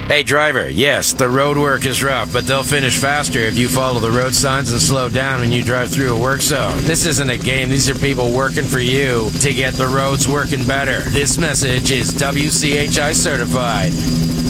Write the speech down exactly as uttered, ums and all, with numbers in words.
Hey driver, yes, the road work is rough, but they'll finish faster if you follow the road signs and slow down when you drive through a work zone. This isn't a game, these are people working for you to get the roads working better. This message is W C H I certified.